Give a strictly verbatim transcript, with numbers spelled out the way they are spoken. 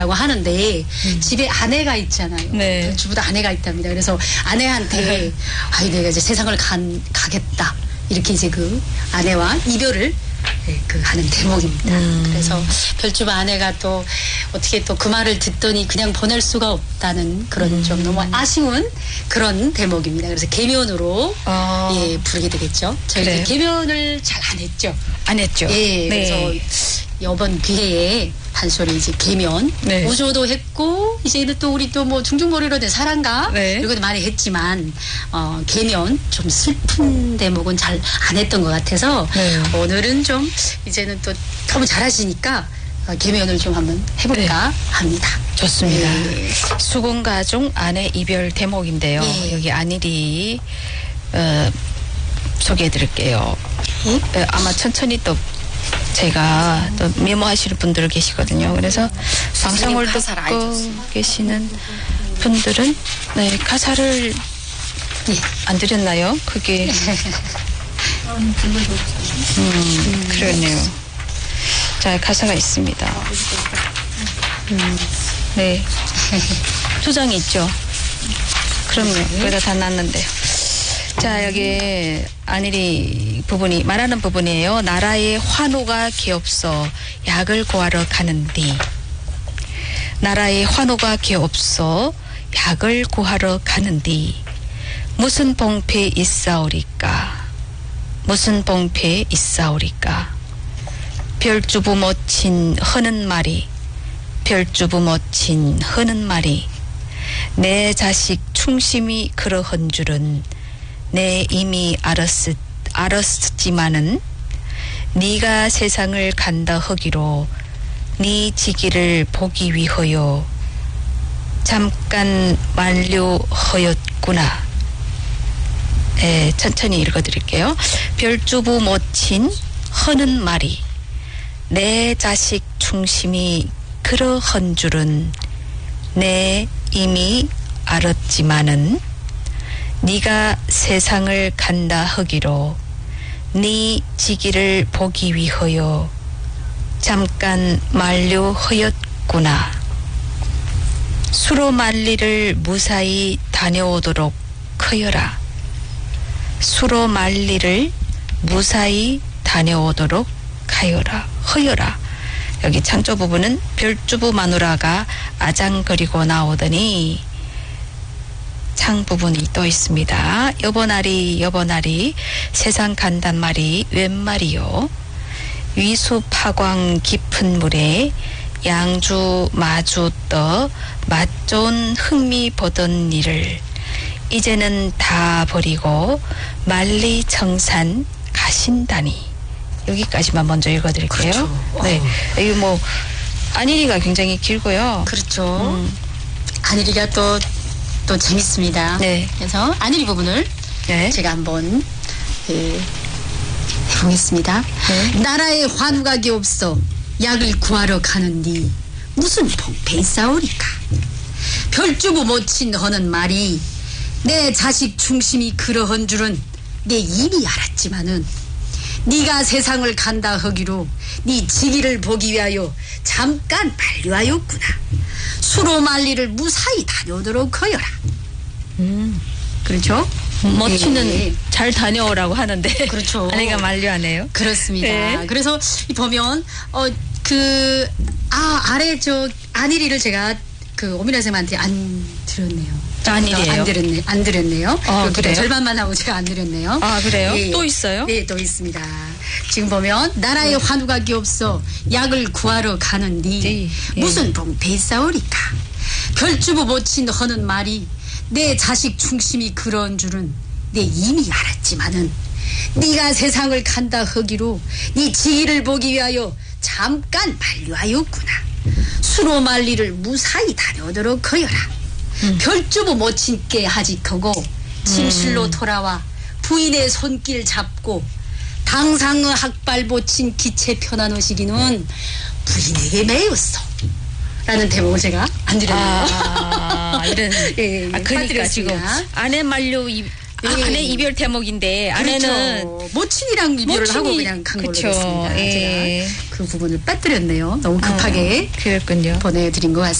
라고 하는데 음. 집에 아내가 있잖아요. 네. 주부도 아내가 있답니다. 그래서 아내한테 아이 내가 이제 세상을 간, 가겠다 이렇게 이제 그 아내와 이별을 네, 그 하는 대목입니다. 음. 그래서 별주부 아내가 또 어떻게 또 그 말을 듣더니 그냥 보낼 수가 없다는 그런 음. 좀 너무 아쉬운 그런 대목입니다. 그래서 계면으로 어. 예 부르게 되겠죠. 저희 계면을 잘 안 했죠. 안 했죠. 예, 네. 그래서 이번 기회에 한 소리 이제 계면 네. 우조도 했고 이제는 또 우리 또 뭐 중중머리로 된 사랑가 네. 이런 것도 많이 했지만 어, 계면 좀 슬픈 대목은 잘 안 했던 것 같아서 네. 오늘은 좀 이제는 또 너무 잘하시니까 어, 계면을 좀 한번 해볼까 네. 합니다. 좋습니다. 네. 수공가중 아내 이별 대목인데요. 네. 여기 안일이 어, 소개해드릴게요. 네. 어, 아마 천천히 또 제가 또 메모하시는 분들 계시거든요. 그래서 방송을 가사를 듣고 알려줬습니다. 계시는 분들은 네, 가사를 예. 안 드렸나요? 그게 음, 그러네요. 자, 가사가 있습니다. 음, 네. 두 장이 있죠. 그럼요. 거기다 다 놨는데요. 자, 여기 안일이 부분이 말하는 부분이에요. 나라의 환호가 개없어 약을 구하러 가는디. 나라의 환호가 개없어 약을 구하러 가는디. 무슨 봉폐 있사오리까. 무슨 봉폐 있사오리까. 별주부 모친 허는 말이. 별주부 모친 허는 말이. 내 자식 충심이 그러한 줄은 내 이미 알았, 알았지만은 네가 세상을 간다 하기로 네 지기를 보기 위하여 잠깐 만류하였구나. 예, 천천히 읽어드릴게요. 별주부 모친 허는 말이 내 자식 충심이 그러한 줄은 내 이미 알았지만은 네가 세상을 간다 하기로 네 지기를 보기 위하여 잠깐 만류하였구나. 수로 만리를 무사히 다녀오도록 하여라. 수로 만리를 무사히 다녀오도록 하여라. 하여라. 여기 창조 부분은 별주부 마누라가 아장거리고 나오더니 창 부분이 또 있습니다. 여보나리 여보나리 세상 간단 말이 웬 말이요. 위수 파광 깊은 물에 양주 마주 떠 맛 좋은 흥미 보던 일을 이제는 다 버리고 만리청산 가신다니. 여기까지만 먼저 읽어드릴게요. 그렇죠. 네, 이거 뭐 안일이가 굉장히 길고요. 그렇죠. 음. 안일이가 또, 또 재밌습니다. 네. 그래서 안일이 부분을 네. 제가 한번 예, 해보겠습니다. 네. 나라에 환우각이 없어 약을 구하러 가는디 무슨 봉폐 있사오리까. 별주부 모친 허는 말이 내 자식 중심이 그러한 줄은 내 이미 알았지만은 네가 세상을 간다 하기로 네 지기를 보기 위하여 잠깐 반류하였구나. 수로 만리를 무사히 다녀오도록 하여라. 음. 그렇죠? 멋지는 예. 잘 다녀오라고 하는데 그렇죠. 아내가 만류하네요. 그렇습니다. 네. 그래서 이 보면 어 그 아 아래 저 안일이를 제가 그 오미라 선생님한테 안 드렸네요. 안일이에요? 안 드렸네. 안 드렸네요. 아, 그 그래요? 절반만 하고 제가 안 드렸네요. 아, 그래요? 예. 또 있어요? 네, 또 있습니다. 지금 보면 나라에 환우각이 없어 약을 구하러 가는디 네, 예. 무슨 봉폐 있사오리까. 별주부 모친 허는 말이 내 자식 중심이 그런 줄은 내 이미 알았지만은 네가 세상을 간다 하기로 네 지기를 보기 위하여 잠깐 반류하였구나. 수로 만리를 무사히 다녀오도록 하여라. 음. 별주부 모친께 하직하고 침실로 돌아와 부인의 손길 잡고 당상의 학발 보친 기체 편한 오시기는 부인에게 매였어. 라는 대목을 제가 안 드렸네요. 아, 이런. 예, 예, 아, 그러니까 안 지금 드렸습니다. 아내 만류 이, 아, 예. 아내 이별 대목인데 아내는 그렇죠. 모친이랑 이별을 모친이- 하고 그냥 간 걸로 그쵸. 됐습니다. 예. 제가 그 부분을 빠뜨렸네요. 너무 급하게 어, 그랬군요. 보내드린 것 같습니다.